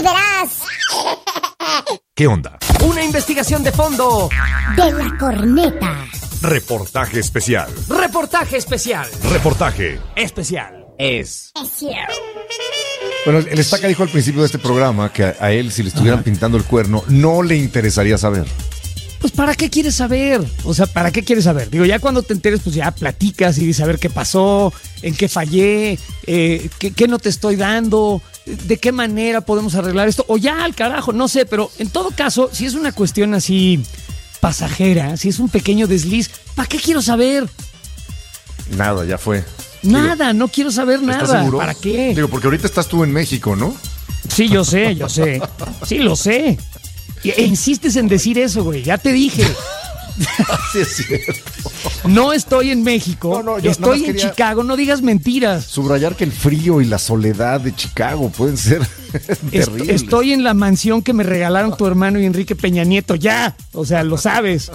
verás. ¿Qué onda? Una investigación de fondo. De la corneta. Reportaje especial. Reportaje especial. Reportaje Especial. Es cierto. Bueno, el Estaca dijo al principio de este programa que a él, si le estuvieran pintando el cuerno, no le interesaría saber. Pues ¿para qué quieres saber? O sea, ¿para qué quieres saber? Digo, ya cuando te enteres, pues ya platicas y dices a ver qué pasó, en qué fallé, qué no te estoy dando, de qué manera podemos arreglar esto, o ya al carajo, no sé, pero en todo caso, si es una cuestión así pasajera, si es un pequeño desliz, ¿para qué quiero saber? Nada, ya fue. Nada, no quiero saber ¿Estás nada. seguro? ¿Para qué? Digo, porque ahorita estás tú en México, ¿no? Sí, yo sé. Sí, lo sé. E insistes en decir eso, güey. Ya te dije. Sí, es cierto. No estoy en México. No, yo nada estoy más en quería Chicago. No digas mentiras. Subrayar que el frío y la soledad de Chicago pueden ser terribles. Estoy en la mansión que me regalaron tu hermano y Enrique Peña Nieto. Ya. O sea, lo sabes.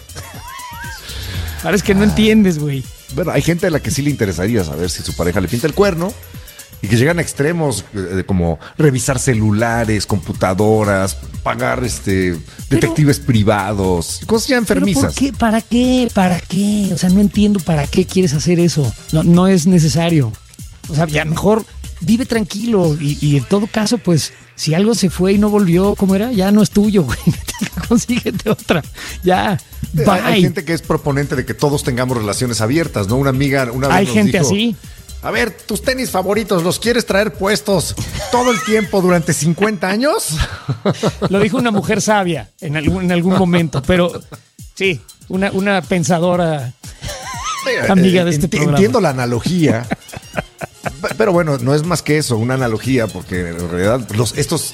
Parece que no entiendes, güey. Bueno, hay gente a la que sí le interesaría saber si su pareja le pinta el cuerno y que llegan a extremos como revisar celulares, computadoras, pagar detectives privados, cosas ya enfermizas. ¿Pero por qué? ¿Para qué? ¿Para qué? O sea, no entiendo para qué quieres hacer eso. No es necesario. O sea, ya mejor vive tranquilo y en todo caso, pues, si algo se fue y no volvió, ¿cómo era? Ya no es tuyo, güey. Consíguete otra. Ya. Bye. Hay gente que es proponente de que todos tengamos relaciones abiertas, ¿no? Una amiga una vez Hay nos gente dijo, así. A ver, tus tenis favoritos, ¿los quieres traer puestos todo el tiempo durante 50 años? Lo dijo una mujer sabia en algún momento, pero sí, una pensadora amiga de este programa. Entiendo la analogía, pero bueno, no es más que eso, una analogía, porque en realidad los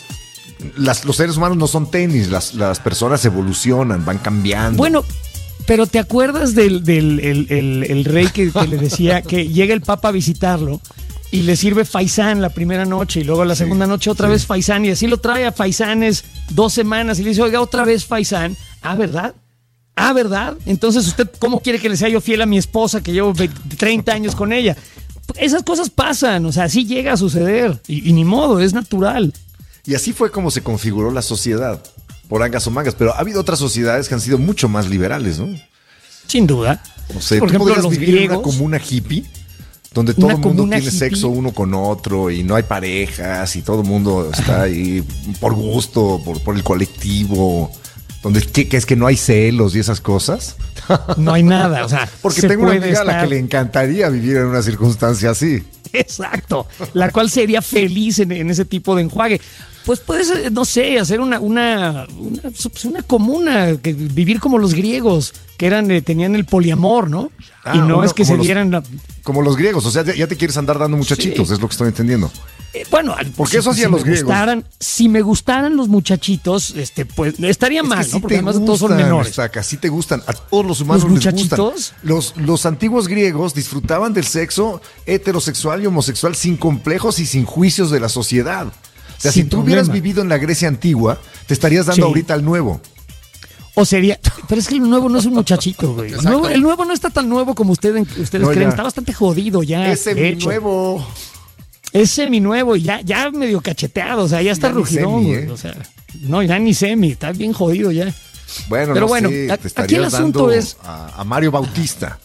seres humanos no son tenis, las personas evolucionan, van cambiando. Bueno, pero ¿te acuerdas del rey que le decía que llega el papa a visitarlo y le sirve faisán la primera noche y luego la segunda noche otra vez faisán y así lo trae a faisanes 2 semanas y le dice, oiga, otra vez faisán? ¿Verdad? ¿Verdad? Entonces, ¿usted cómo quiere que le sea yo fiel a mi esposa que llevo 30 años con ella? Esas cosas pasan, o sea, así llega a suceder y ni modo, es natural. Y así fue como se configuró la sociedad, por angas o mangas, pero ha habido otras sociedades que han sido mucho más liberales, ¿no? Sin duda. No sé, por ¿tú ejemplo, podrías los vivir en una griegos, comuna hippie? Donde todo el mundo comuna tiene hippie. sexo uno con otro y no hay parejas y todo el mundo está ahí por gusto, por el colectivo, donde que es que no hay celos y esas cosas. no hay nada, o sea, Porque se tengo una puede amiga a la que estar- le encantaría vivir en una circunstancia así. Exacto, la cual sería feliz en ese tipo de enjuague. Pues puedes, no sé, hacer una comuna, vivir como los griegos, que tenían el poliamor, ¿no? Y no es que se dieran... Como los griegos, o sea, ya te quieres andar dando muchachitos, Sí. Es lo que estoy entendiendo. Bueno, Porque eso hacían los griegos. Si me gustaran los muchachitos, pues estaría Es mal, que ¿no? sí Porque te además gustan, todos son menores. Estaca, sí te gustan. A todos los humanos ¿Los les gustan. muchachitos? Los antiguos griegos disfrutaban del sexo heterosexual y homosexual sin complejos y sin juicios de la sociedad. O sea, Sin si tú hubieras problema. vivido en la Grecia antigua, te estarías dando Sí. ahorita al nuevo. O sería... Pero es que el nuevo no es un muchachito, güey. El nuevo no está tan nuevo como ustedes No, creen. ya. Está bastante jodido ya. Ese de mi hecho. nuevo. Es seminuevo y ya medio cacheteado, o sea, ya está Ya ni rugidón, semi, güey. O sea, no, ya ni semi, está bien jodido ya. Bueno, Pero no bueno, sé, aquí te estarías el asunto dando es- a Mario Bautista.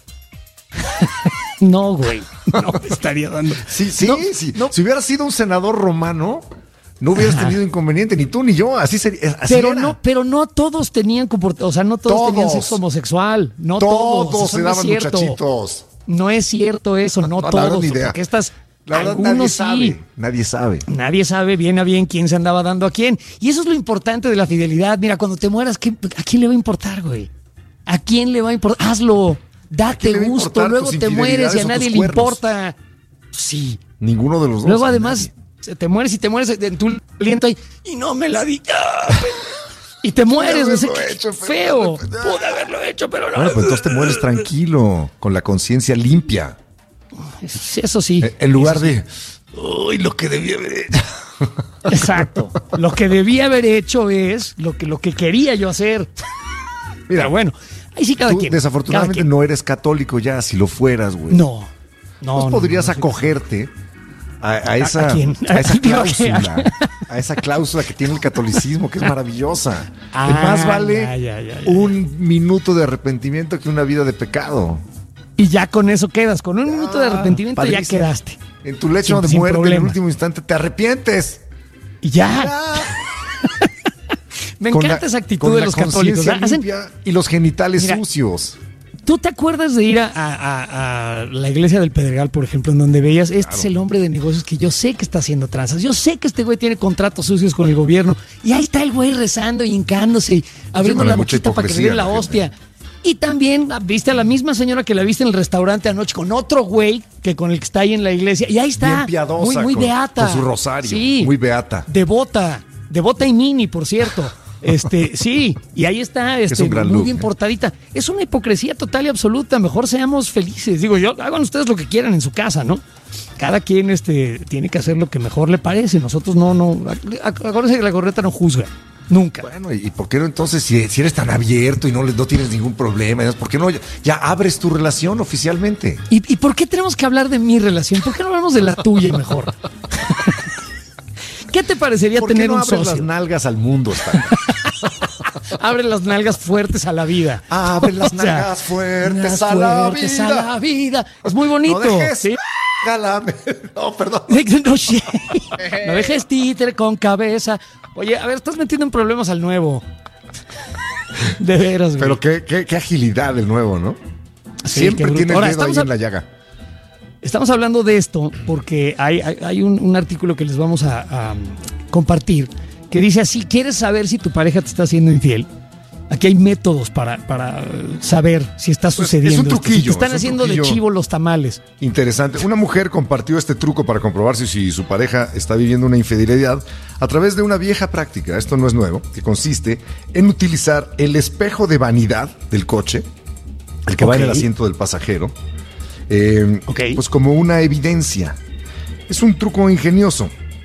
No, güey, no me estaría dando. Sí, No, sí. no. Si hubieras sido un senador romano, no hubieras tenido inconveniente, ni tú ni yo. Así sería. Así Pero era. pero no todos tenían o sea, no todos tenían Todos. sexo homosexual, no Todos eso se no es daban cierto. muchachitos. No es cierto eso, no No, la verdad, todos, ni idea. porque estas La verdad, nadie algunos sí. sabe. Nadie sabe. Nadie sabe bien a bien quién se andaba dando a quién. Y eso es lo importante de la fidelidad. Mira, cuando te mueras, ¿a quién le va a importar, güey? ¿A quién le va a importar? Hazlo, date quién le va a gusto, importar luego tus te mueres y a infidelidades o nadie tus le cuernos? importa. Sí. Ninguno de los dos. Luego a además nadie. te mueres en tu aliento ahí y no me la di. Y te mueres, no sé haberlo qué hecho, feo. pero- Pude haberlo hecho, pero no. Bueno, pues entonces te mueres tranquilo, con la conciencia limpia. Eso sí. En lugar de, uy, lo que debía haber hecho. Exacto. Lo que debía haber hecho es lo que quería yo hacer. Mira, Pero bueno, ahí sí cada tú quien. desafortunadamente cada quien. no eres católico ya, si lo fueras, güey. No. Pues podrías no. acogerte a esa, ¿A quién? a esa Digo, ¿a quién? cláusula, a esa cláusula que tiene el catolicismo, que es maravillosa. Ah, Que más vale ya. un minuto de arrepentimiento que una vida de pecado. Y ya con eso quedas. Con un minuto de arrepentimiento ya padrísimo. quedaste. En tu lecho de Sin muerte, en el problema. último instante, te arrepientes. Y ya. Me Con encanta la- esa actitud con de la los católicos. conciencia Hacen- limpia y los genitales Mira, sucios. ¿Tú te acuerdas de ir a la iglesia del Pedregal, por ejemplo, en donde veías, este es el hombre de negocios que yo sé que está haciendo tranzas, yo sé que este güey tiene contratos sucios con el gobierno, y ahí está el güey rezando y hincándose y abriendo con la mucha boquita para que le hipocresía den la la gente. hostia? Y también viste a la misma señora que la viste en el restaurante anoche con otro güey que con el que está ahí en la iglesia, y ahí está, Bien piadosa, muy con- beata. con su rosario, Sí, muy beata. Devota y mini, por cierto. Sí, y ahí está, un gran muy look, bien ¿eh? portadita. Es una hipocresía total y absoluta. Mejor seamos felices. Digo, hagan ustedes lo que quieran en su casa, ¿no? Cada quien tiene que hacer lo que mejor le parece. Nosotros no. Acuérdense que la corneta no juzga. Nunca. Bueno, ¿y por qué no entonces, si eres tan abierto y no tienes ningún problema, ¿por qué no ya abres tu relación oficialmente? ¿Y por qué tenemos que hablar de mi relación? ¿Por qué no hablamos de la tuya mejor? ¿Qué te parecería ¿Por qué tener no un abres socio? las nalgas al mundo, Stan? Abre las nalgas fuertes a la vida. Abre las O sea, nalgas fuertes nalgas a la fuertes vida. a la vida. Es muy bonito. No dejes. ¿sí? No, perdón. No dejes títere con cabeza. Oye, a ver, estás metiendo en problemas al nuevo. De veras, güey. Pero qué agilidad el nuevo, ¿no? Sí, Siempre qué bruto. tiene el Ahora, dedo ahí estamos en la llaga. Estamos hablando de esto porque hay un artículo que les vamos a compartir que dice así: ¿quieres saber si tu pareja te está haciendo infiel? Aquí hay métodos para saber si está sucediendo. es un esto, si truquillo, te están es un haciendo de truquillo. chivo los tamales. Interesante. Una mujer compartió este truco para comprobar si su pareja está viviendo una infidelidad a través de una vieja práctica, esto no es nuevo, que consiste en utilizar el espejo de vanidad del coche, el que va en el Ok. asiento del pasajero, Ok. pues como una evidencia. Es un truco ingenioso.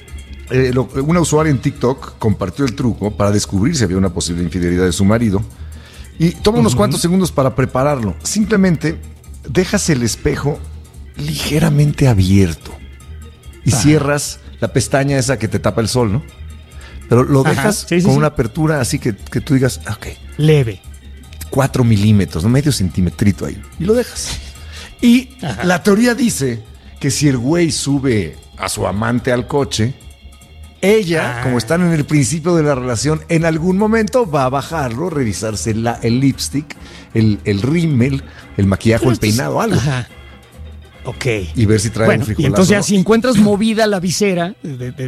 Una usuaria en TikTok compartió el truco para descubrir si había una posible infidelidad de su marido y toma unos cuantos segundos para prepararlo. Simplemente dejas el espejo ligeramente abierto y cierras la pestaña esa que te tapa el sol, ¿no? Pero lo Ajá, dejas sí, sí, con sí. una apertura así que tú digas, ok, Leve. 4 milímetros, ¿no? Medio centimetrito ahí. Y lo dejas. Y la teoría dice que si el güey sube a su amante al coche, ella, como están en el principio de la relación, en algún momento va a bajarlo, revisarse el lipstick, el rímel, el maquillaje o el peinado, algo. Ajá. Ok. Y ver si trae un Bueno, y frijolazo. entonces ya ¿no? si encuentras movida la visera,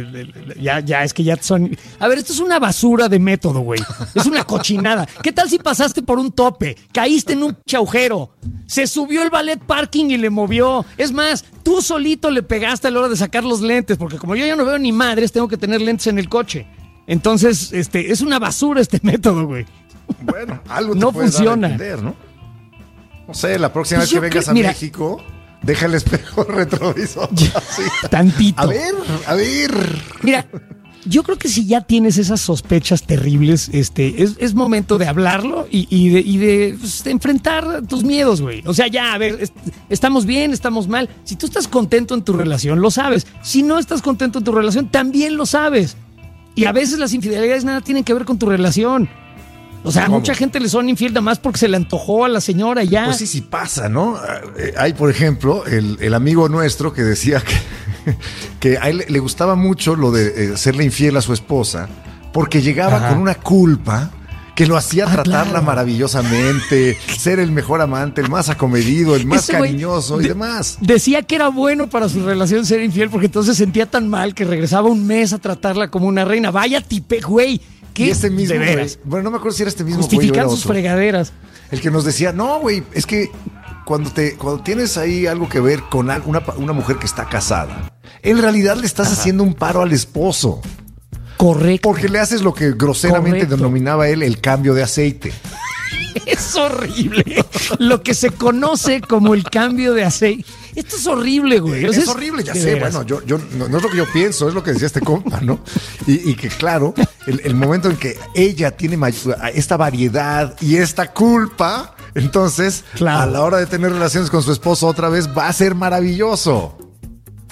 ya es que ya son... A ver, esto es una basura de método, güey. Es una cochinada. ¿Qué tal si pasaste por un tope? Caíste en un agujero. Se subió el ballet parking y le movió. Es más, tú solito le pegaste a la hora de sacar los lentes, porque como yo ya no veo ni madres, tengo que tener lentes en el coche. Entonces, es una basura este método, güey. Bueno, algo te No puede dar a funciona. entender, ¿no? No sé, la próxima Pues vez que yo vengas creo- a mira. México, deja el espejo retrovisor. así. Tantito. A ver. Mira, yo creo que si ya tienes esas sospechas terribles, es momento de hablarlo y de enfrentar tus miedos, güey. O sea, ya, a ver, estamos bien, estamos mal. Si tú estás contento en tu relación, lo sabes. Si no estás contento en tu relación, también lo sabes. Y a veces las infidelidades nada tienen que ver con tu relación. O sea, a ¿Cómo? mucha gente le son infiel nada más porque se le antojó a la señora y ya. Pues sí pasa, ¿no? Hay, por ejemplo, el amigo nuestro que decía que a él le gustaba mucho lo de serle infiel a su esposa porque llegaba Ajá. con una culpa que lo hacía tratarla claro. maravillosamente, ser el mejor amante, el más acomedido, el más Ese güey cariñoso y demás. Decía que era bueno para su relación ser infiel porque entonces sentía tan mal que regresaba un mes a tratarla como una reina. Vaya tipe, güey. ¿Qué? Y este mismo, de güey, veras. bueno, no me acuerdo si era este mismo güey o era Justificar sus otro. fregaderas. El que nos decía, no, güey, es que cuando tienes ahí algo que ver con una mujer que está casada, en realidad le estás haciendo un paro al esposo. Correcto. Porque le haces lo que groseramente Correcto. denominaba él el cambio de aceite. Es horrible. Lo que se conoce como el cambio de aceite. Esto es horrible, güey. O sea, Es horrible, ya de sé. veras. Bueno, yo no es lo que yo pienso, es lo que decía este compa, ¿no? Y que claro, el momento en que ella tiene esta variedad y esta culpa, entonces Claro. a la hora de tener relaciones con su esposo otra vez va a ser maravilloso.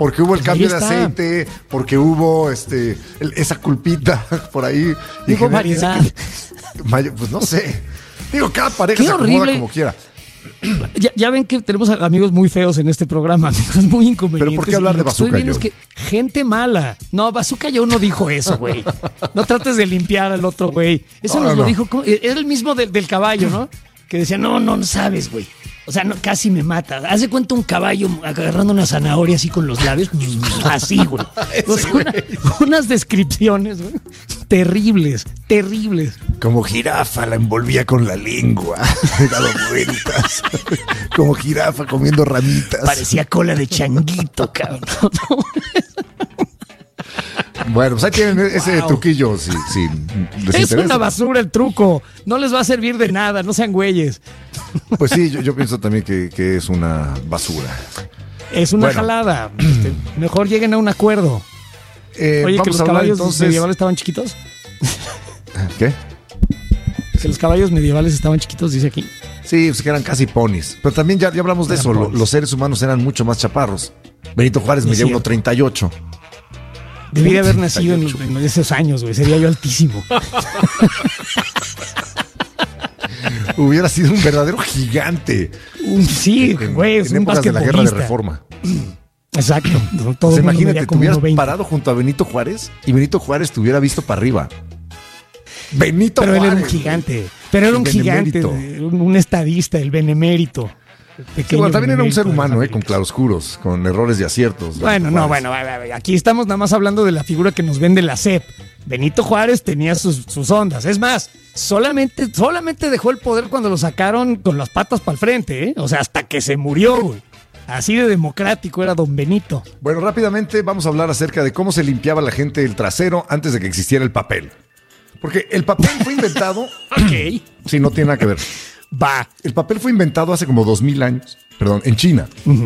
porque hubo el Pues cambio ahí de está. aceite, porque hubo esa culpita por ahí. Y Digo, genera- dice variedad. pues no sé. Digo, cada pareja Qué se acomoda horrible. como quiera. Ya ven que tenemos amigos muy feos en este programa, amigos muy inconvenientes. ¿Pero por qué hablar Y de lo que estoy Bazooka viendo es Joe? que gente mala. No, Bazooka Joe no dijo eso, güey. No trates de limpiar al otro güey. Eso No, nos no. lo dijo. Era el mismo del caballo, ¿no? Que decía, no sabes, güey. O sea, no, casi me mata. Hace cuenta un caballo agarrando una zanahoria así con los labios. Así, güey. O sea, unas descripciones, güey. Terribles. Como jirafa la envolvía con la lengua. Dado vueltas. Como jirafa comiendo ramitas. Parecía cola de changuito, cabrón. Bueno, pues ahí tienen ese Wow. truquillo. Si les Es interesa. una basura el truco. No les va a servir de nada. No sean güeyes. Pues sí, yo pienso también que es una basura. Es una Bueno. jalada. Mejor lleguen a un acuerdo. Oye, que vamos los a hablar caballos entonces. medievales estaban chiquitos. ¿Qué? Que los caballos medievales estaban chiquitos, dice aquí. Sí, pues que eran casi ponis. Pero también ya hablamos de Eran eso. ponis. Los seres humanos eran mucho más chaparros. Benito Juárez Es medía cierto. 1.38. Debí de haber nacido en esos años, güey. Sería yo altísimo. Hubiera sido un verdadero gigante. Sí, güey, es en un épocas de la guerra de basquetbolista. Reforma. Exacto. Todo Pues el mundo imagínate, medía te como hubieras 1.20. parado junto a Benito Juárez y Benito Juárez te hubiera visto para arriba. Benito Pero él Juárez. era un gigante. Pero era El un gigante, benemérito. un estadista, el benemérito. Sí, Pequeño bueno, también era un ser benemérito de humano, familia. con claroscuros, con errores y aciertos. Bueno, Benito no, Juárez. bueno, aquí estamos nada más hablando de la figura que nos vende la SEP. Benito Juárez tenía sus ondas. Es más, solamente dejó el poder cuando lo sacaron con las patas para el frente, ¿eh? O sea, hasta que se murió, güey. Así de democrático era don Benito. Bueno, rápidamente vamos a hablar acerca de cómo se limpiaba la gente el trasero antes de que existiera el papel. Porque el papel fue inventado... Ok. Sí, no tiene nada que ver. Va. El papel fue inventado hace como 2000 años, perdón, en China.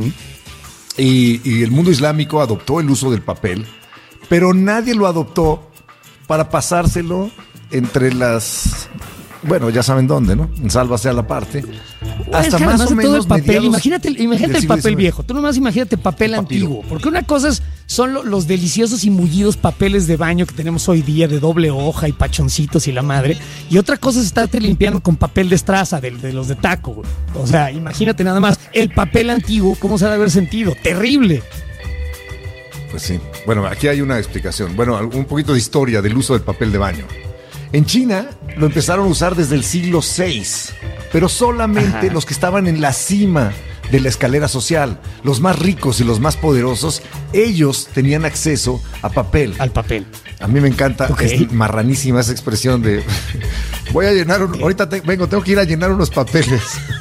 Y el mundo islámico adoptó el uso del papel, pero nadie lo adoptó para pasárselo entre las... Bueno, ya saben dónde, ¿no? En Sálvase a la parte. Hasta más de todo el papel. mediados Imagínate del el siglo papel XIX. viejo. Tú nomás imagínate papel antiguo. Porque una cosa son los deliciosos y mullidos papeles de baño que tenemos hoy día de doble hoja y pachoncitos y la madre. Y otra cosa es estarte limpiando con papel de estraza, de los de taco, güey. O sea, imagínate nada más el papel antiguo, ¿cómo se ha de haber sentido? Terrible. Pues sí. Bueno, aquí hay una explicación. Bueno, un poquito de historia del uso del papel de baño. En China lo empezaron a usar desde el siglo VI, pero solamente los que estaban en la cima de la escalera social, los más ricos y los más poderosos, ellos tenían acceso a papel. Al papel. A mí me encanta, Ok. es marranísima esa expresión de voy a llenar, ahorita tengo que ir a llenar unos papeles.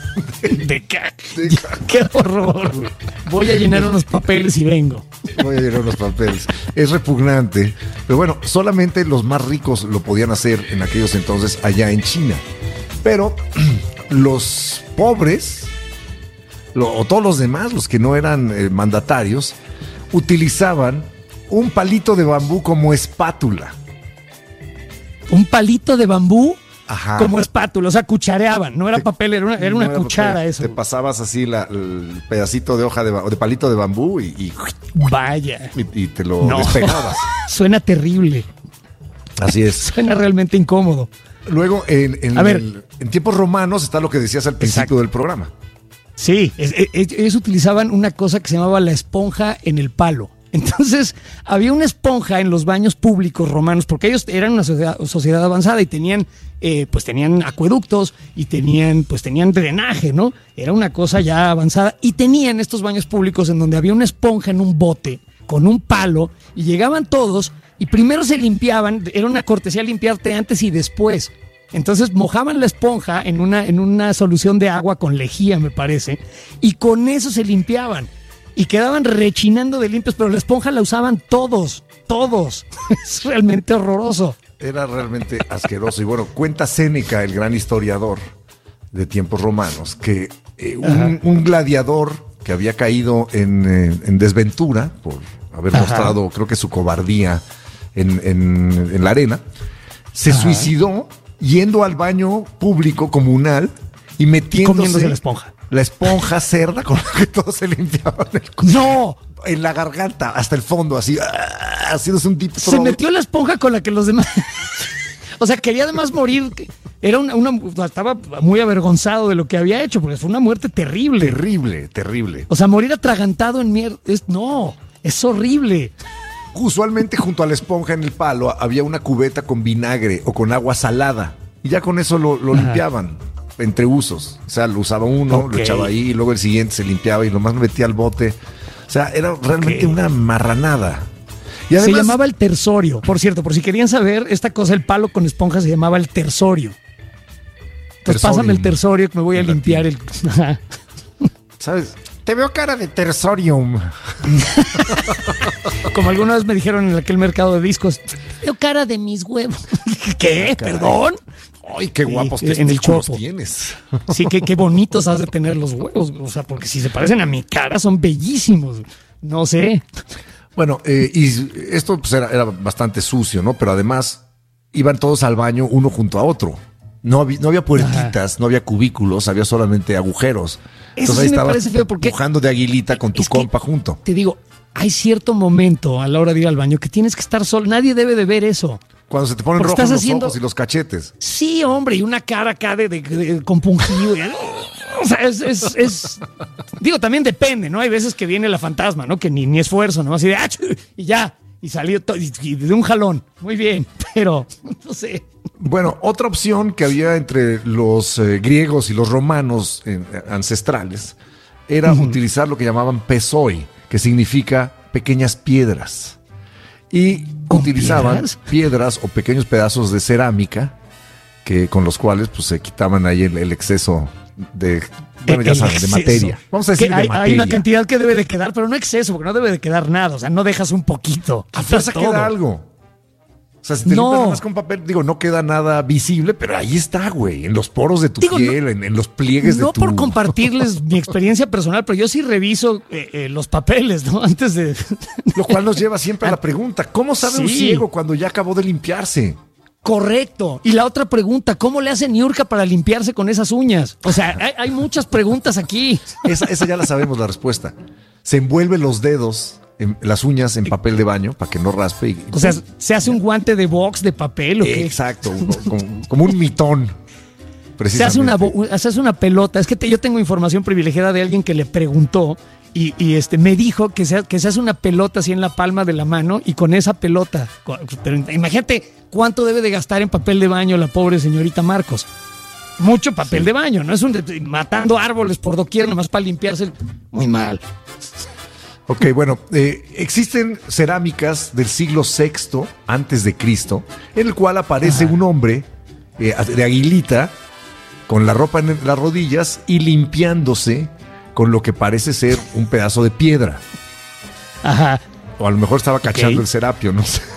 Qué horror, güey. Voy a llenar unos papeles y vengo. Voy a llenar unos papeles. Es repugnante. Pero bueno, solamente los más ricos lo podían hacer en aquellos entonces allá en China. Pero los pobres, o todos los demás, los que no eran mandatarios, utilizaban un palito de bambú como espátula. Un palito de bambú Ajá. como espátula, o sea, cuchareaban, no era papel, era una No era cuchara papel. eso. Te pasabas así el pedacito de hoja de palito de bambú y Vaya, te lo no, despegabas. suena terrible, Así es. suena realmente incómodo. Luego, A ver. en tiempos romanos está lo que decías al principio Exacto. del programa. Sí, ellos utilizaban una cosa que se llamaba la esponja en el palo. Entonces, había una esponja en los baños públicos romanos, porque ellos eran una sociedad avanzada y tenían acueductos y tenían drenaje, ¿no? Era una cosa ya avanzada. Y tenían estos baños públicos en donde había una esponja en un bote con un palo y llegaban todos y primero se limpiaban, era una cortesía limpiarte antes y después. Entonces mojaban la esponja en una solución de agua con lejía, me parece, y con eso se limpiaban. Y quedaban rechinando de limpios, pero la esponja la usaban todos. Es realmente horroroso. Era realmente asqueroso. Y bueno, cuenta Séneca, el gran historiador de tiempos romanos, que un gladiador que había caído en desventura por haber mostrado, creo que su cobardía en la arena, se suicidó yendo al baño público comunal y metiéndose Comiéndose la esponja. La esponja cerda con la que todos se limpiaban el culo. ¡No! en la garganta, hasta el fondo, así, haciéndose un deep throat. Se metió la esponja con la que los demás... O sea, quería además morir. Era estaba muy avergonzado de lo que había hecho, porque fue una muerte terrible. Terrible. O sea, morir atragantado en mierda. No, es horrible. Usualmente junto a la esponja en el palo había una cubeta con vinagre o con agua salada. Y ya con eso lo limpiaban entre usos. O sea, lo usaba uno, lo echaba ahí, y luego el siguiente se limpiaba y nomás lo metía al bote. O sea, era realmente una marranada. Y además, se llamaba el tersorio. Por cierto, por si querían saber, esta cosa, el palo con esponja, se llamaba el tersorio. Entonces pásame el tersorio que me voy a limpiar el... ¿Sabes? Te veo cara de tersorium. Como alguna vez me dijeron en aquel mercado de discos, veo cara de mis huevos. ¿Qué? ¿Perdón? Ay, qué guapos en el chopo tienes. Sí, qué bonitos has de tener los huevos. O sea, porque si se parecen a mi cara, son bellísimos. No sé. Bueno, y esto pues era bastante sucio, ¿no? Pero además iban todos al baño uno junto a otro. No había puertitas, no había cubículos, había solamente agujeros. Eso Entonces sí ahí me estabas parece feo porque empujando de aguilita con tu compa junto. Te digo, hay cierto momento a la hora de ir al baño que tienes que estar solo. Nadie debe de ver eso. Cuando se te ponen rojos los ojos y los cachetes. Sí, hombre, y una cara acá de compungido. O sea, digo, también depende, ¿no? Hay veces que viene la fantasma, ¿no? Que ni esfuerzo, ¿no? Así de, y ya, y salió y de un jalón. Muy bien, pero no sé. Bueno, otra opción que había entre los griegos y los romanos ancestrales era utilizar lo que llamaban pesoi, que significa pequeñas piedras. Y utilizaban piedras o pequeños pedazos de cerámica con los cuales pues se quitaban ahí el exceso de, bueno, ya saben, de materia. Vamos a decir de materia. Hay una cantidad que debe de quedar, pero no exceso, porque no debe de quedar nada. O sea, no dejas un poquito. A fuerza queda algo. O sea, si te limpias más con papel, digo, no queda nada visible, pero ahí está, güey, en los poros de tu piel, en los pliegues de tu... No por compartirles mi experiencia personal, pero yo sí reviso los papeles, ¿no? Antes de... Lo cual nos lleva siempre a la pregunta, ¿cómo sabe un ciego cuando ya acabó de limpiarse? Correcto. Y la otra pregunta, ¿cómo le hace Niurka para limpiarse con esas uñas? O sea, hay muchas preguntas aquí. Esa ya la sabemos la respuesta. Se envuelve los dedos, las uñas en papel de baño para que no raspe. O sea, ¿se hace un guante de box de papel o qué? Exacto, como un mitón. Se hace una pelota. Es que yo tengo información privilegiada de alguien que le preguntó y me dijo que se hace una pelota así en la palma de la mano y con esa pelota. Pero imagínate cuánto debe de gastar en papel de baño la pobre señorita Marcos. Mucho papel de baño, ¿no? Es matando árboles por doquier nomás para limpiarse. Muy mal. Ok, bueno, existen cerámicas del siglo VI antes de Cristo, en el cual aparece un hombre de aguilita con la ropa en las rodillas y limpiándose con lo que parece ser un pedazo de piedra. Ajá. O a lo mejor estaba cachando el serapio, no sé.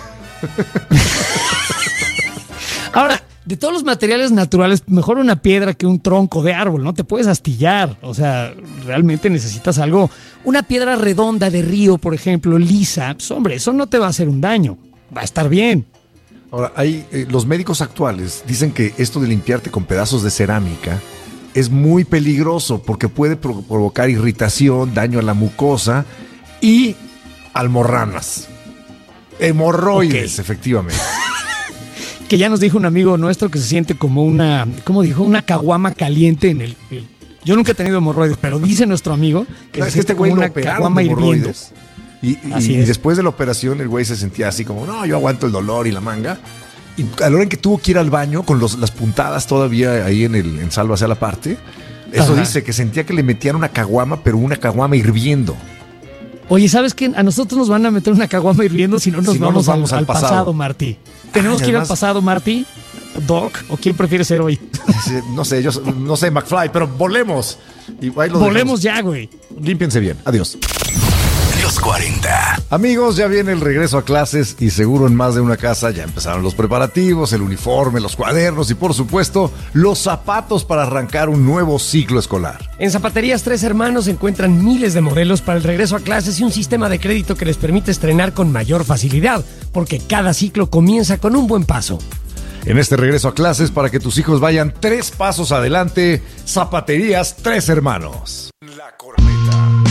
Ahora, de todos los materiales naturales, mejor una piedra que un tronco de árbol, ¿no? Te puedes astillar. O sea, realmente necesitas algo. Una piedra redonda de río, por ejemplo, lisa. Pues, hombre, eso no te va a hacer un daño. Va a estar bien. Ahora, los médicos actuales dicen que esto de limpiarte con pedazos de cerámica es muy peligroso porque puede provocar irritación, daño a la mucosa y almorranas. Hemorroides, efectivamente. Que ya nos dijo un amigo nuestro que se siente como ¿cómo dijo? Una caguama caliente en el... Yo nunca he tenido hemorroides, pero dice nuestro amigo que es que este güey una caguama hirviendo. Y después de la operación el güey se sentía así como, no, yo aguanto el dolor y la manga. Y a la hora en que tuvo que ir al baño con las puntadas todavía ahí en Sálvase a la parte, eso dice que sentía que le metían una caguama, pero una caguama hirviendo. Oye, ¿sabes qué? A nosotros nos van a meter una caguama hirviendo si no nos vamos al pasado, Martí. ¿Tenemos que ir al pasado, Martí? ¿Doc? ¿O quién prefiere ser hoy? No sé, no sé, McFly, pero volemos. Volemos ya, güey. Límpiense bien. Adiós. Los 40. Amigos, ya viene el regreso a clases y seguro en más de una casa ya empezaron los preparativos, el uniforme, los cuadernos y por supuesto los zapatos para arrancar un nuevo ciclo escolar. En Zapaterías Tres Hermanos encuentran miles de modelos para el regreso a clases y un sistema de crédito que les permite estrenar con mayor facilidad, porque cada ciclo comienza con un buen paso. En este regreso a clases, para que tus hijos vayan 3 pasos adelante, Zapaterías Tres Hermanos.